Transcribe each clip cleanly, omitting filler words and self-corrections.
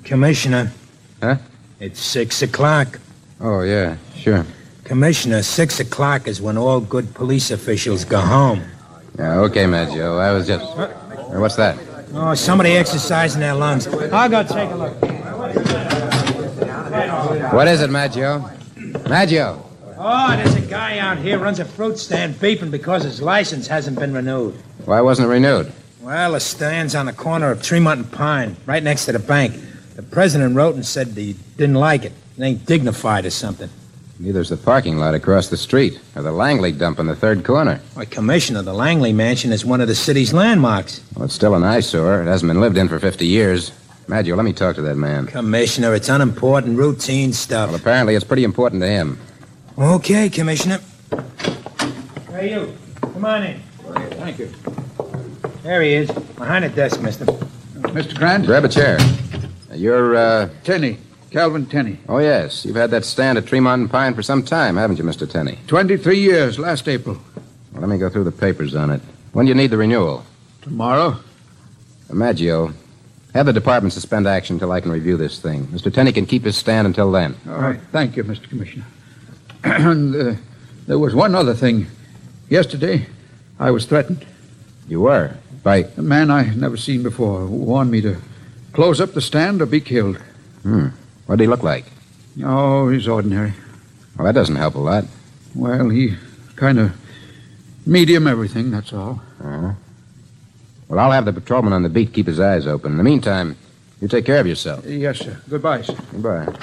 Commissioner. Huh? It's 6 o'clock. Oh, yeah, sure. Commissioner, 6 o'clock is when all good police officials go home. Yeah, okay, Maggio. I was just... What's that? Oh, somebody exercising their lungs. I'll go take a look. What is it, Maggio? Maggio! Oh, there's a guy out here runs a fruit stand beeping because his license hasn't been renewed. Why wasn't it renewed? Well, the stand's on the corner of Tremont and Pine, right next to the bank. The president wrote and said he didn't like it. It ain't dignified or something. Neither's the parking lot across the street, or the Langley dump in the third corner. Why, Commissioner, the Langley Mansion is one of the city's landmarks. Well, it's still an eyesore. It hasn't been lived in for 50 years. Maggio, let me talk to that man. Commissioner, it's unimportant, routine stuff. Well, apparently it's pretty important to him. Okay, Commissioner. Hey, you. Come on in. Thank you. There he is, behind the desk, mister. Mr. Grant? Grab a chair. You're, Tenney. Calvin Tenney. Oh, yes. You've had that stand at Tremont and Pine for some time, haven't you, Mr. Tenney? 23 years, last April. Well, let me go through the papers on it. When do you need the renewal? Tomorrow? Maggio, have the department suspend action until I can review this thing. Mr. Tenney can keep his stand until then. All right. Thank you, Mr. Commissioner. And there was one other thing. Yesterday, I was threatened. You were? By... A man I had never seen before warned me to close up the stand or be killed. What did he look like? Oh, he's ordinary. Well, that doesn't help a lot. Well, he kind of medium everything, that's all. Uh-huh. Well, I'll have the patrolman on the beat keep his eyes open. In the meantime, you take care of yourself. Yes, sir. Goodbye, sir. Goodbye.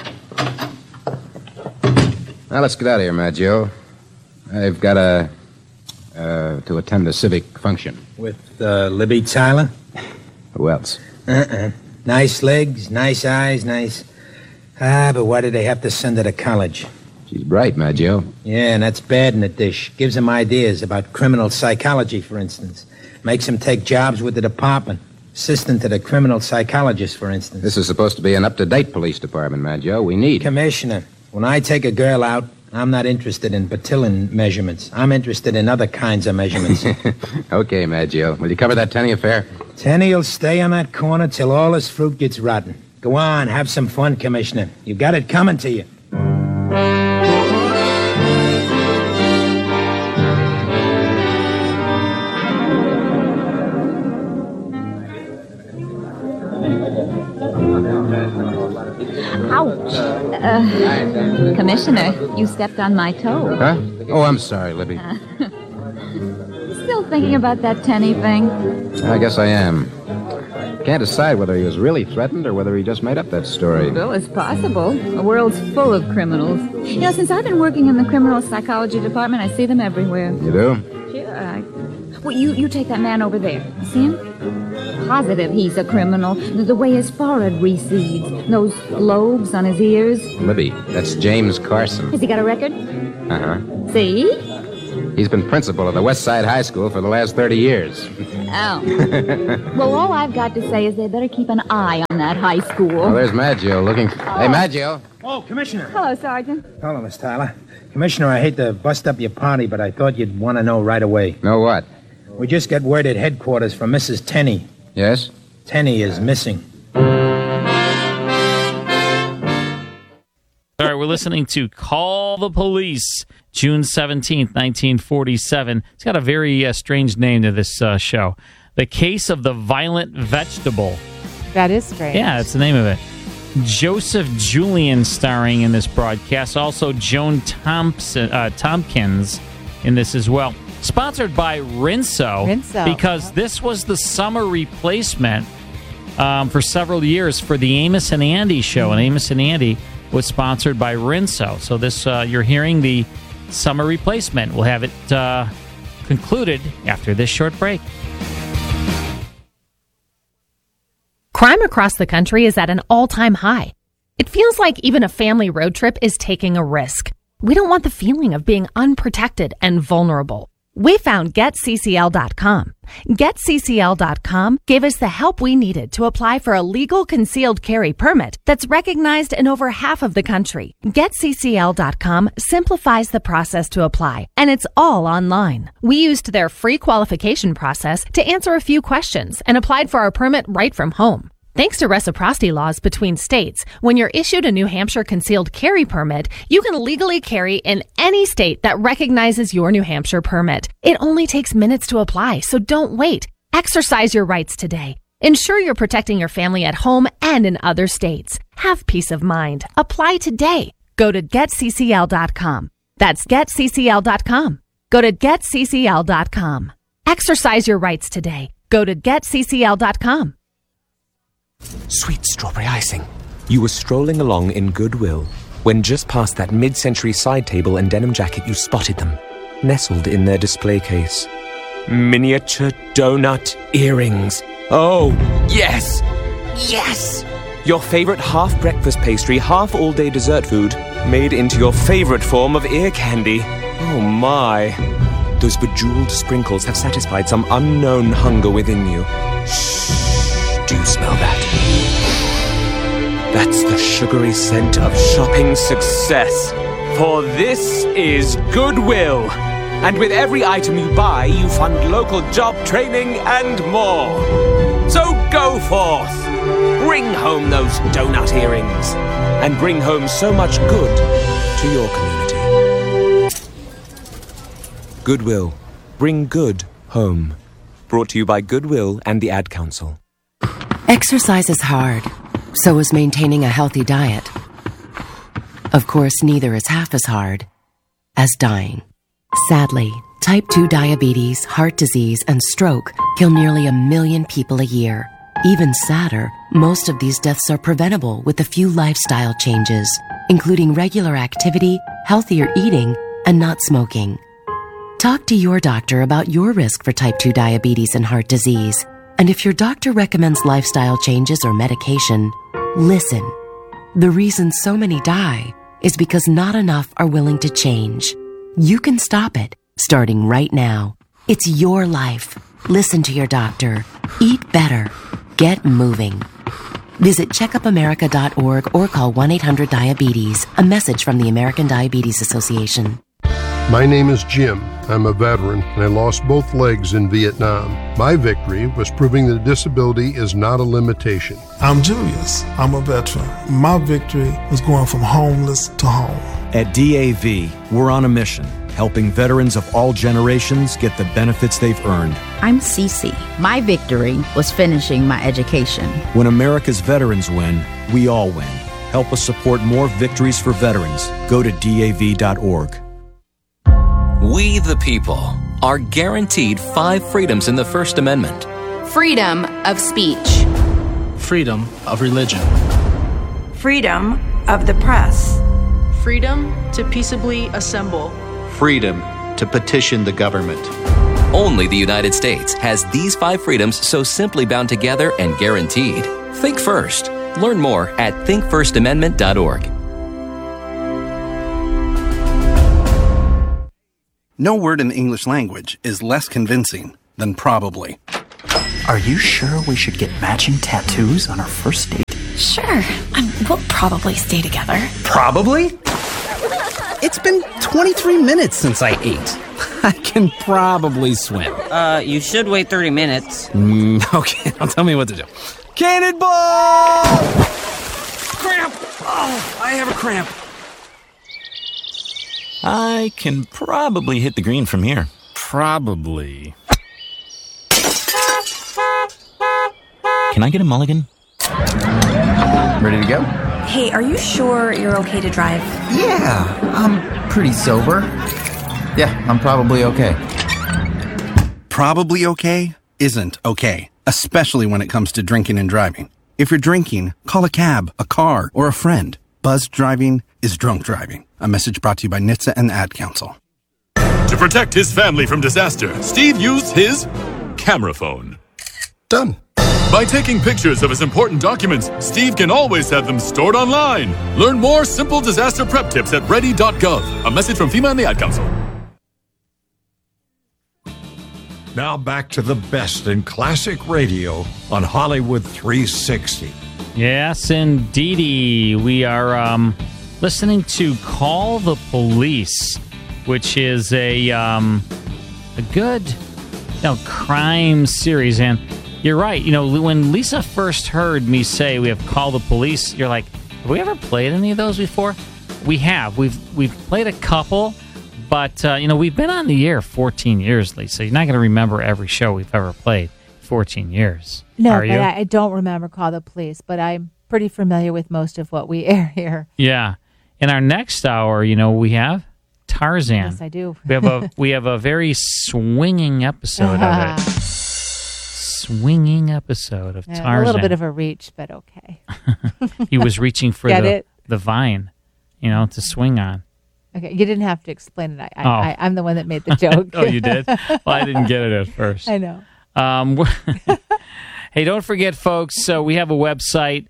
Now, let's get out of here, Maggio. I've got to attend a civic function. With Libby Tyler? Who else? Nice legs, nice eyes, nice... but why did they have to send her to college? She's bright, Maggio. Yeah, and that's bad in a dish. Gives him ideas about criminal psychology, for instance. Makes him take jobs with the department. Assistant to the criminal psychologist, for instance. This is supposed to be an up-to-date police department, Maggio. We need... Commissioner, when I take a girl out, I'm not interested in Bertillon measurements. I'm interested in other kinds of measurements. Okay, Maggio. Will you cover that Tenney affair? Tenney'll stay on that corner till all his fruit gets rotten. Go on, have some fun, Commissioner. You got it coming to you. Ouch. Commissioner, you stepped on my toe. Huh? Oh, I'm sorry, Libby. Still thinking about that Tenney thing? I guess I am. Can't decide whether he was really threatened or whether he just made up that story. Well, it's possible. The world's full of criminals. You know, since I've been working in the criminal psychology department, I see them everywhere. You do? Sure. Well, you take that man over there. You see him? Positive he's a criminal. The way his forehead recedes. Those lobes on his ears. Libby, that's James Carson. Has he got a record? Uh-huh. See? He's been principal of the West Side High School for the last 30 years. Oh. Well, all I've got to say is they better keep an eye on that high school. Well, there's Maggio looking... Hey, Maggio. Oh, Commissioner. Hello, Sergeant. Hello, Miss Tyler. Commissioner, I hate to bust up your party, but I thought you'd want to know right away. Know what? We just got word at headquarters from Mrs. Tenney. Yes? Tenney is missing. All right, we're listening to Call the Police, June 17th, 1947. It's got a very strange name to this show. The Case of the Violent Vegetable. That is strange. Yeah, that's the name of it. Joseph Julian starring in this broadcast. Also, Joan Tompkins in this as well. Sponsored by Rinso. Because this was the summer replacement for several years for the Amos and Andy show. And Amos and Andy was sponsored by Rinso. So this you're hearing the summer replacement. We'll have it concluded after this short break. Crime across the country is at an all-time high. It feels like even a family road trip is taking a risk. We don't want the feeling of being unprotected and vulnerable. We found GetCCL.com. GetCCL.com gave us the help we needed to apply for a legal concealed carry permit that's recognized in over half of the country. GetCCL.com simplifies the process to apply, and it's all online. We used their free qualification process to answer a few questions and applied for our permit right from home. Thanks to reciprocity laws between states, when you're issued a New Hampshire concealed carry permit, you can legally carry in any state that recognizes your New Hampshire permit. It only takes minutes to apply, so don't wait. Exercise your rights today. Ensure you're protecting your family at home and in other states. Have peace of mind. Apply today. Go to getccl.com. That's getccl.com. Go to getccl.com. Exercise your rights today. Go to getccl.com. Sweet strawberry icing. You were strolling along in Goodwill when just past that mid-century side table and denim jacket you spotted them, nestled in their display case. Miniature donut earrings. Oh, yes! Yes! Your favorite half-breakfast pastry, half-all-day dessert food, made into your favorite form of ear candy. Oh, my. Those bejeweled sprinkles have satisfied some unknown hunger within you. Shh. Do you smell that? That's the sugary scent of shopping success. For this is Goodwill. And with every item you buy, you fund local job training and more. So go forth. Bring home those donut earrings. And bring home so much good to your community. Goodwill. Bring good home. Brought to you by Goodwill and the Ad Council. Exercise is hard, so is maintaining a healthy diet. Of course, neither is half as hard as dying. Sadly, type 2 diabetes, heart disease, and stroke kill nearly 1 million people a year. Even sadder, most of these deaths are preventable with a few lifestyle changes, including regular activity, healthier eating, and not smoking. Talk to your doctor about your risk for type 2 diabetes and heart disease. And if your doctor recommends lifestyle changes or medication, listen. The reason so many die is because not enough are willing to change. You can stop it, starting right now. It's your life. Listen to your doctor. Eat better. Get moving. Visit checkupamerica.org or call 1-800-DIABETES. A message from the American Diabetes Association. My name is Jim. I'm a veteran, and I lost both legs in Vietnam. My victory was proving that disability is not a limitation. I'm Julius. I'm a veteran. My victory was going from homeless to home. At DAV, we're on a mission, helping veterans of all generations get the benefits they've earned. I'm Cece. My victory was finishing my education. When America's veterans win, we all win. Help us support more victories for veterans. Go to DAV.org. We, the people, are guaranteed 5 freedoms in the First Amendment. Freedom of speech. Freedom of religion. Freedom of the press. Freedom to peaceably assemble. Freedom to petition the government. Only the United States has these 5 freedoms so simply bound together and guaranteed. Think first. Learn more at thinkfirstamendment.org. No word in the English language is less convincing than probably. Are you sure we should get matching tattoos on our first date? Sure. We'll probably stay together. Probably? It's been 23 minutes since I ate. I can probably swim. You should wait 30 minutes. Okay, now tell me what to do. Cannonball! Cramp! Oh, I have a cramp. I can probably hit the green from here. Probably. Can I get a mulligan? Ready to go? Hey, are you sure you're okay to drive? Yeah, I'm pretty sober. Yeah, I'm probably okay. Probably okay isn't okay, especially when it comes to drinking and driving. If you're drinking, call a cab, a car, or a friend. Buzzed driving is drunk driving. A message brought to you by NHTSA and the Ad Council. To protect his family from disaster, Steve used his camera phone. Done. By taking pictures of his important documents, Steve can always have them stored online. Learn more simple disaster prep tips at ready.gov. A message from FEMA and the Ad Council. Now back to the best in classic radio on Hollywood 360. Yes, indeedy. We are listening to Call the Police, which is a good crime series. And you're right. You know, when Lisa first heard me say we have Call the Police, you're like, have we ever played any of those before? We have. We've played a couple, but, we've been on the air 14 years, Lisa. You're not going to remember every show we've ever played 14 years. No, Are you? but I don't remember Call the Police, but I'm pretty familiar with most of what we air here. Yeah. In our next hour, we have Tarzan. Yes, I do. we have a very swinging episode of it. Swinging episode of Tarzan. A little bit of a reach, but okay. He was reaching for the vine, to swing on. Okay, you didn't have to explain it. I'm the one that made the joke. Oh, you did? Well, I didn't get it at first. I know. Hey, don't forget, folks, we have a website,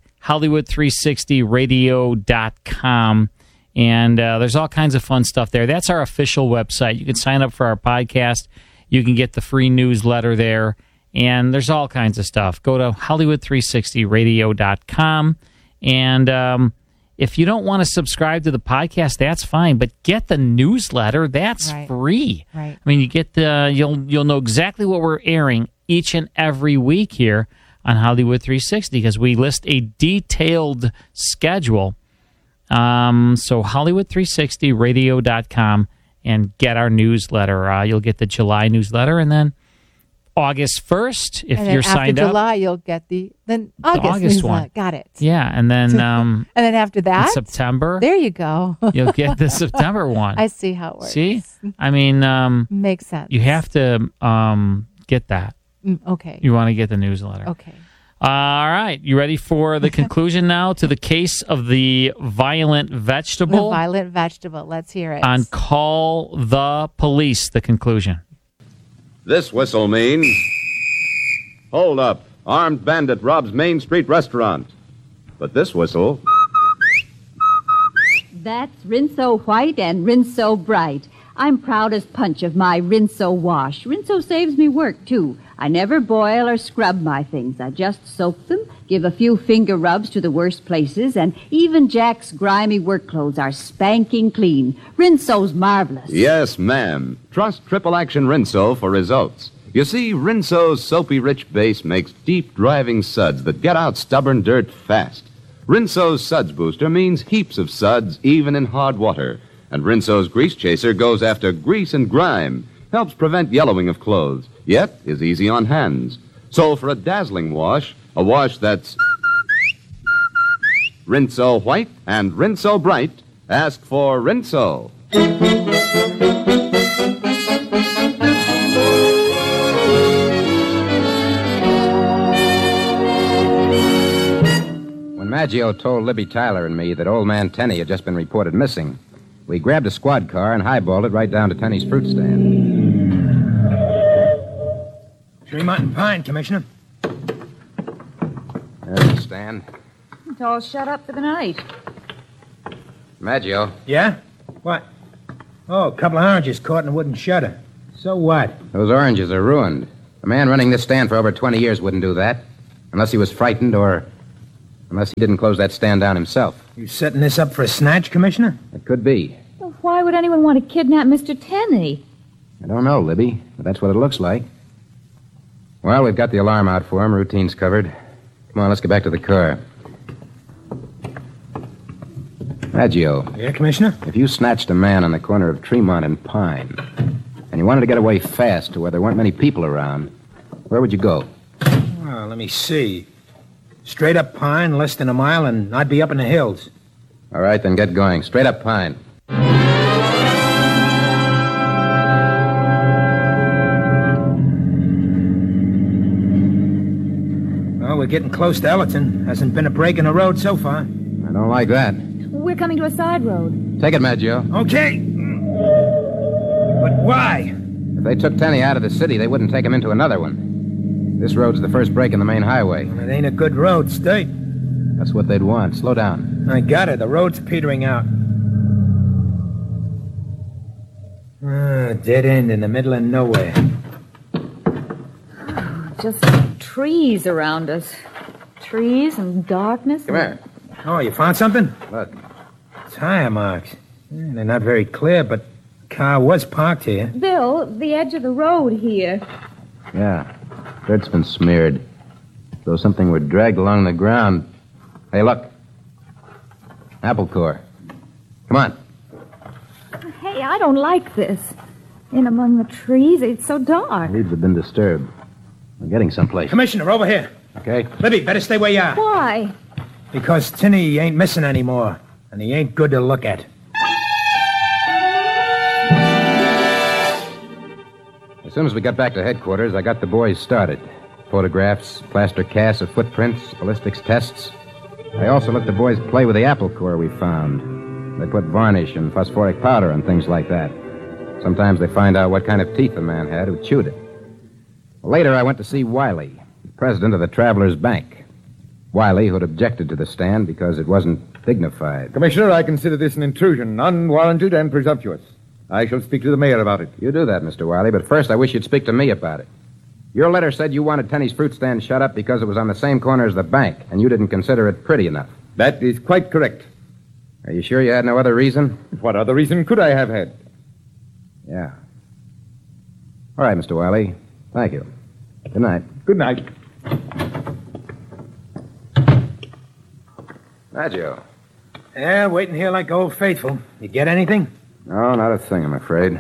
Hollywood360radio.com, and there's all kinds of fun stuff there. That's our official website. You can sign up for our podcast. You can get the free newsletter there, and there's all kinds of stuff. Go to Hollywood360radio.com, and if you don't want to subscribe to the podcast, that's fine, but get the newsletter. That's free. Right. I mean, you get you'll know exactly what we're airing each and every week here on Hollywood 360 because we list a detailed schedule. So Hollywood360radio.com and get our newsletter. You'll get the July newsletter, and then August 1st, if you're signed up. After up. July, you'll get the August one. Got it. Yeah, and then and then after that, in September. There you go. You'll get the September one. I see how it works. See? I mean, makes sense. You have to get that. Okay. You want to get the newsletter. Okay. All right. You ready for the conclusion now to the case of the violent vegetable? The violent vegetable. Let's hear it. On Call the Police, the conclusion. This whistle means... Hold up. Armed bandit robs Main Street restaurant. But this whistle... That's Rinso White and Rinso Bright. I'm proud as punch of my Rinso wash. Rinso saves me work, too. I never boil or scrub my things. I just soak them, give a few finger rubs to the worst places, and even Jack's grimy work clothes are spanking clean. Rinso's marvelous. Yes, ma'am. Trust Triple Action Rinso for results. You see, Rinso's soapy-rich base makes deep driving suds that get out stubborn dirt fast. Rinso's Suds Booster means heaps of suds, even in hard water. And Rinso's Grease Chaser goes after grease and grime, helps prevent yellowing of clothes, yet is easy on hands. So for a dazzling wash, a wash that's Rinso White and Rinso Bright, ask for Rinso. When Maggio told Libby Tyler and me that old man Tenney had just been reported missing, we grabbed a squad car and highballed it right down to Tenney's fruit stand. Tremont and Pine, Commissioner. There's the stand. It's all shut up for the night. Maggio. Yeah? What? Oh, a couple of oranges caught in a wooden shutter. So what? Those oranges are ruined. A man running this stand for over 20 years wouldn't do that. Unless he was frightened or... unless he didn't close that stand down himself. You setting this up for a snatch, Commissioner? It could be. Well, why would anyone want to kidnap Mr. Tenney? I don't know, Libby, but that's what it looks like. Well, we've got the alarm out for him. Routine's covered. Come on, let's get back to the car. Maggio. Yeah, Commissioner? If you snatched a man on the corner of Tremont and Pine, and you wanted to get away fast to where there weren't many people around, where would you go? Well, let me see. Straight up Pine, less than a mile, and I'd be up in the hills. All right, then get going. Straight up Pine. Well, we're getting close to Ellerton. Hasn't been a break in the road so far. I don't like that. We're coming to a side road. Take it, Maggio. Okay. But why? If they took Tenney out of the city, they wouldn't take him into another one. This road's the first break in the main highway. Well, it ain't a good road, State. That's what they'd want. Slow down. I got it. The road's petering out. Dead end in the middle of nowhere. Just trees around us. Trees and darkness. Come here. Oh, you found something? Look. Tire marks. They're not very clear, but the car was parked here. Bill, the edge of the road here. Yeah. Dirt's been smeared. Though something were dragged along the ground. Hey, look. Apple core. Come on. Hey, I don't like this. In among the trees, it's so dark. Leaves have been disturbed. We're getting someplace. Commissioner, over here. Okay. Libby, better stay where you are. Why? Because Tinny ain't missing anymore, and he ain't good to look at. As soon as we got back to headquarters, I got the boys started. Photographs, plaster casts of footprints, ballistics tests. I also let the boys play with the apple core we found. They put varnish and phosphoric powder and things like that. Sometimes they find out what kind of teeth the man had who chewed it. Later, I went to see Wiley, the president of the Travelers Bank. Wiley, who had objected to the stand because it wasn't dignified. Commissioner, I consider this an intrusion, unwarranted and presumptuous. I shall speak to the mayor about it. You do that, Mr. Wiley, but first I wish you'd speak to me about it. Your letter said you wanted Tenny's fruit stand shut up because it was on the same corner as the bank, and you didn't consider it pretty enough. That is quite correct. Are you sure you had no other reason? What other reason could I have had? Yeah. All right, Mr. Wiley. Thank you. Good night. Good night. Joe. Yeah, waiting here like Old Faithful. You get anything? No, not a thing, I'm afraid.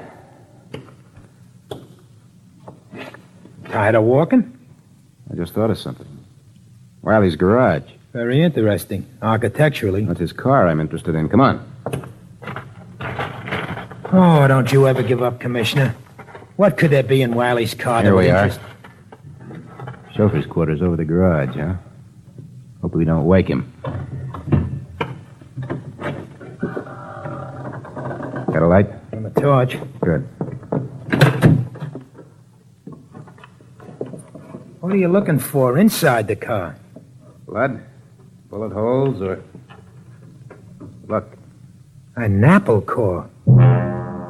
Tired of walking? I just thought of something. Wiley's garage. Very interesting, architecturally. That's his car I'm interested in. Come on. Oh, don't you ever give up, Commissioner. What could there be in Wiley's car? Here we are. Chauffeur's quarters over the garage, huh? Hope we don't wake him. Got a light? I'm a torch. Good. What are you looking for inside the car? Blood? Bullet holes or... Look. An apple core.